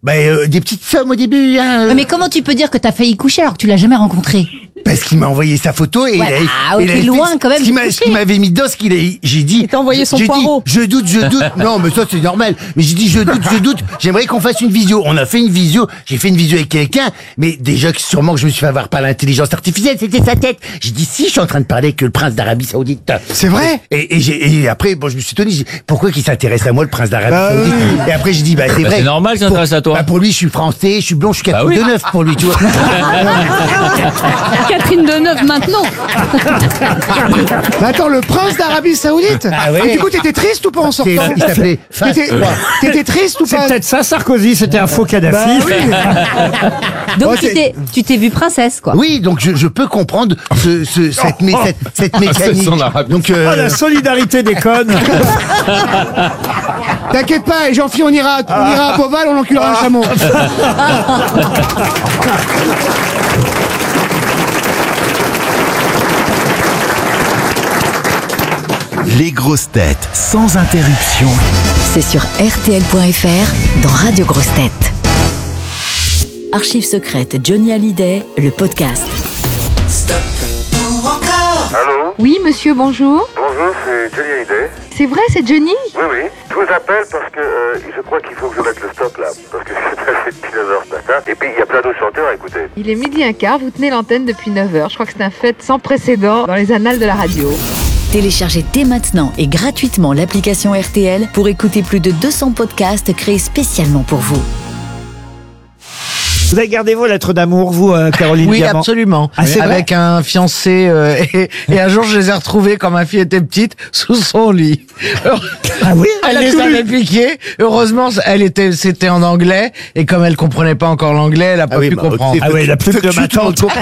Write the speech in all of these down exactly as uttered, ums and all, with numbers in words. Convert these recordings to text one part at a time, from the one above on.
Bah, euh, des petites sommes au début, hein. Mais comment tu peux dire que t'as failli coucher alors que tu l'as jamais rencontré? Parce qu'il m'a envoyé sa photo et Ouais, il a, ah, ok, il a loin, quand même, Ce qu'il de m'a- ce coucher. qu'il m'avait mis dedans, ce qu'il a, j'ai dit. Il t'a envoyé son j'ai dit, poireau. je doute, je doute. Non, mais ça c'est normal. Mais j'ai dit, je doute, je doute. J'aimerais qu'on fasse une visio. On a fait une visio. J'ai fait une visio avec quelqu'un, mais déjà que sûrement que je me suis fait avoir par l'intelligence artificielle, c'était sa tête. J'ai dit, si, je suis en train de parler avec le prince d'Arabie Saoudite. C'est vrai? Et, et, j'ai, et après, bon, je me suis étonné. J'ai dit, pourquoi qu'il s'intéresse à moi, le prince d'Arabie Bah Saoudite? Et après, j'ai dit, bah, c'est Bah, vrai. c'est normal qu'il Pour- s'intéresse à toi. Bah, pour lui, je suis français, je suis blond, je suis Catherine Bah oui. Deneuve pour lui, tu vois. Catherine Deneuve maintenant. Mais attends, le prince d'Arabie Saoudite? Ah ouais. Et du coup, t'étais triste ou pas en C'est- sortant? Il s'appelait Fas. T'étais t'étais triste ou C'est pas? peut-être ça, Sarkozy, c'était un faux Kadhafi. Bah oui. Donc Oh, tu c'est- t'es, tu t'es vue princesse, quoi. Oui, donc je, je peux comprendre ce, ce, cette, mé- cette, cette mécanique. son arabe. Donc, Oh, euh, la solidarité des connes. T'inquiète pas, Jean-Philippe, on ira, on ira à Beauval, on enculera un chameau. Les grosses têtes sans interruption. C'est sur R T L point F R dans Radio Grosses Têtes. Archives secrètes Johnny Hallyday, le podcast. Allô? Oui, monsieur, bonjour. Bonjour, c'est Johnny Hallyday. C'est vrai, c'est Johnny? Oui, oui. Je vous appelle parce que euh, je crois qu'il faut que je mette le stop là. Parce que c'est passé depuis neuf heures ce matin. Et puis il y a plein d'autres chanteurs à écouter. Il est midi un quart, vous tenez l'antenne depuis neuf heures. Je crois que c'est un fait sans précédent dans les annales de la radio. Téléchargez dès maintenant et gratuitement l'application R T L pour écouter plus de deux cents podcasts créés spécialement pour vous. Vous avez gardé vos lettres d'amour, vous, euh, Caroline Oui, Diamant? absolument. Ah, c'est vrai Avec un fiancé euh, et, et un jour je les ai retrouvés quand ma fille était petite sous son lit. Ah oui? Elle les avait piqués. Heureusement, elle était, c'était en anglais et comme elle comprenait pas encore l'anglais, elle a pas oui, pu bah, comprendre. Ah oui, la plume de ma tante. Sous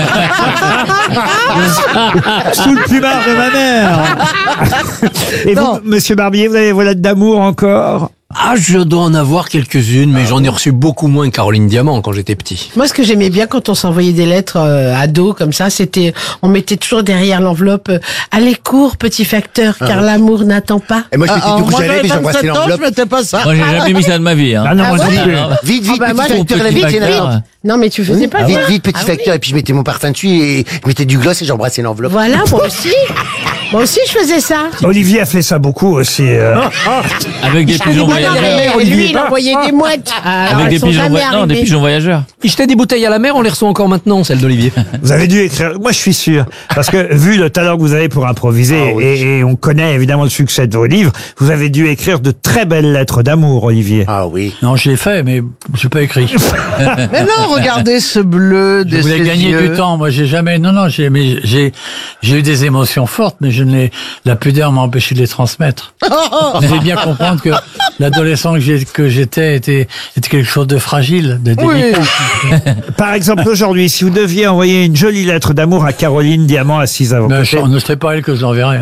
le plumard de ma mère. Et vous, Non. monsieur Barbier, vous avez vos lettres d'amour encore? Ah, je dois en avoir quelques-unes, mais j'en ai reçu beaucoup moins que Caroline Diamant quand j'étais petit. Moi, ce que j'aimais bien quand on s'envoyait des lettres euh, à dos comme ça, c'était, on mettait toujours derrière l'enveloppe euh, allez cours, petit facteur, car l'amour n'attend pas. et moi, je mettais Ah, du ah, rouge moi, à lèvres j'avais et j'embrassais vingt-sept ans, je l'enveloppe. mettais pas ça. Moi, j'ai jamais mis ça de ma vie. Hein. Ah non, moi Ah non ouais. plus. Vite, vite, Ah bah, petit moi, facteur, petit la vite, facteur. c'est là. Non, mais tu faisais pas Vite, ça. vite, petit Ah oui. facteur, et puis je mettais mon parfum dessus et je mettais du gloss et j'embrassais l'enveloppe. Voilà, moi aussi. Moi aussi, je faisais ça. Olivier a fait ça beaucoup aussi. euh. Avec des pigeons Moi, non, voyageurs. mais lui, il envoyait des mouettes. Alors, Avec elles des sont pigeons, jamais voy- non, des arrivées. pigeons voyageurs. Il jetait des bouteilles à la mer, on les reçoit encore maintenant, celles d'Olivier. Vous avez dû écrire. Moi, je suis sûr. Parce que, vu le talent que vous avez pour improviser, Ah oui. et, et on connaît évidemment le succès de vos livres, vous avez dû écrire de très belles lettres d'amour, Olivier. Ah oui. Non, je l'ai fait, mais je n'ai pas écrit. Mais non, regardez ce bleu Je de voulais ses gagner yeux. du temps. Moi, j'ai jamais. Non, non, j'ai, mais j'ai, j'ai eu des émotions fortes, mais je ne les. La pudeur m'a empêché de les transmettre. Vous devez bien comprendre que l'adolescent que, j'ai, que j'étais était, était quelque chose de fragile, de délicat. Par exemple, aujourd'hui, si vous deviez envoyer une jolie lettre d'amour à Caroline Diamant assise à vos Mais côtés. je- ne serait pas elle que je l'enverrais.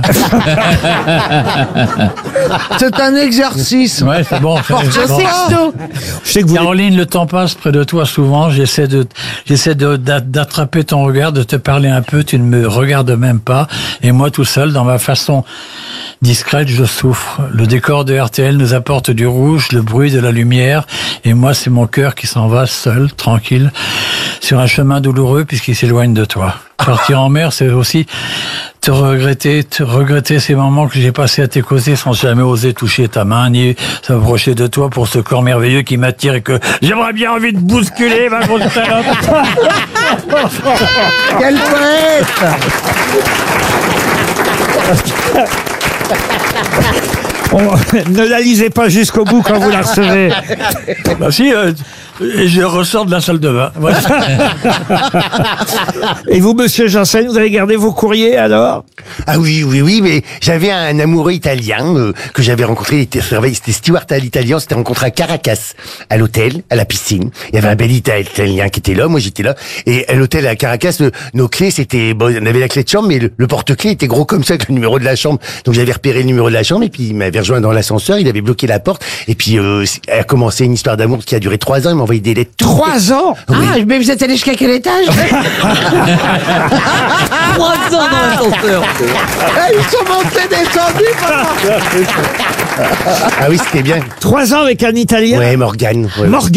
C'est un exercice. Ouais, c'est bon. c'est- c'est bon. Je sais que vous. Caroline, le temps passe près de toi souvent. J'essaie de, j'essaie de, d'a- d'attraper ton regard, de te parler un peu. Tu ne me regardes même pas. Et moi, tout seul, dans ma façon discrète, je souffre. Le décor de R T L nous apporte du rouge, le bruit de la lumière. Et moi, c'est mon cœur qui s'en va seul, tranquille, sur un chemin douloureux puisqu'il s'éloigne de toi. Partir en mer, c'est aussi te regretter, te regretter ces moments que j'ai passés à tes côtés sans jamais oser toucher ta main ni s'approcher de toi pour ce corps merveilleux qui m'attire et que j'aimerais bien envie de bousculer, ma grosse salope. Quel poète! On- ne la lisez pas jusqu'au bout quand vous la recevez. Bah si, euh, je ressors de la salle de bain. Voilà. Et vous, monsieur Janssen, vous avez gardé vos courriers alors? Ah oui, oui, oui, mais j'avais un amoureux italien euh, que j'avais rencontré, il était, c'était Stewart à l'italien, on s'était rencontré à Caracas, à l'hôtel, à la piscine. Il y avait un bel Italien qui était là, moi j'étais là, et à l'hôtel à Caracas, le- nos clés, c'était, bon, on avait la clé de chambre, mais le, le porte-clés était gros comme ça, avec le numéro de la chambre. Donc j'avais repéré le numéro de la chambre, et puis il m'avait rejoint dans l'ascenseur, il avait bloqué la porte, et puis euh, a commencé une histoire d'amour qui a duré trois ans, il m'a envoyé des lettres. Trois ans? Ah, mais vous êtes allé jusqu'à quel étage? Trois ans dans l'ascenseur. Eh, ils sont montés, descendus, papa. Ah oui, c'était bien. Trois ans avec un Italien? Ouais, Morgane. Ouais. Morgane.